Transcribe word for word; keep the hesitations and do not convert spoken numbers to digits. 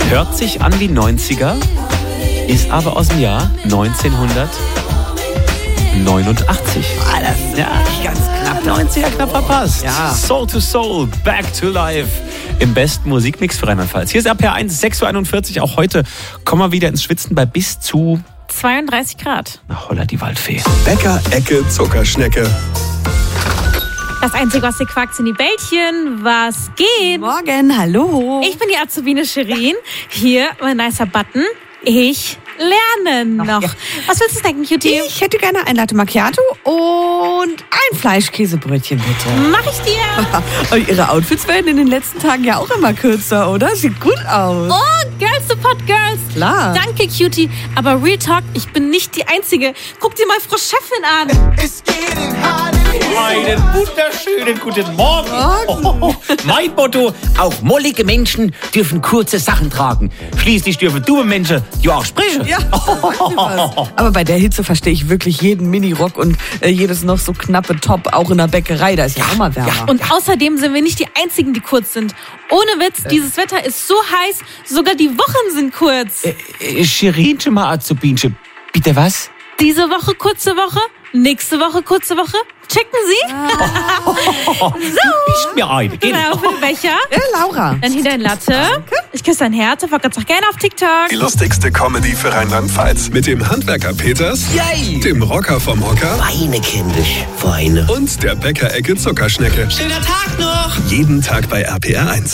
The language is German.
Hört sich an wie neunziger, ist aber aus dem Jahr neunzehnhundertneunundachtzig. Ah, das ist ja ganz knapp. neunziger knapp verpasst. Ja. Soul to Soul, Back to Life. Im besten Musikmix für Rheinland-Pfalz. Hier ist R P R eins, sechs Uhr einundvierzig. Auch heute kommen wir wieder ins Schwitzen bei bis zu zweiunddreißig Grad. Na, holla die Waldfee. Bäcker Ecke Zuckerschnecke. Das Einzige, was ihr quakt, sind die Bällchen. Was geht? Morgen, hallo. Ich bin die Azubine Shirin. Hier mein nicer Button. Ich lerne noch. ja. Was willst du snacken, Cutie? Ich hätte gerne ein Latte Macchiato und ein Fleischkäsebrötchen, bitte. Mach ich dir. Und Ihre Outfits werden in den letzten Tagen ja auch immer kürzer, oder? Sieht gut aus. Oh, Girls Support Girls. Klar. Danke, Cutie. Aber Real Talk, ich bin nicht die Einzige. Guck dir mal Frau Chefin an. Einen wunderschönen guten Morgen. Morgen. Oh, mein Motto, auch mollige Menschen dürfen kurze Sachen tragen. Schließlich dürfen dumme Menschen ja auch sprechen. Ja, da sagt ihr was. Aber bei der Hitze verstehe ich wirklich jeden Minirock und äh, jedes noch so knappe Top, auch in der Bäckerei. Da ist ja, auch mal wärmer. Und außerdem sind wir nicht die Einzigen, die kurz sind. Ohne Witz, dieses Wetter ist so heiß, sogar die Wochen sind kurz. Äh, äh, Shirinchen mal Azubinchen. Bitte was? Diese Woche kurze Woche, nächste Woche kurze Woche. Checken Sie? So. Nicht mir eine. Genau, für den Becher. Ja, Laura. Dann hier dein Latte. Ich küsse dein Herz. Ich folge auch gerne auf TikTok. Die lustigste Comedy für Rheinland-Pfalz. Mit dem Handwerker Peters, Yay! dem Rocker vom Hocker Weine, kindisch, Weine. und der Bäcker Ecke Zuckerschnecke. Schöner Tag noch! Jeden Tag bei R P R eins.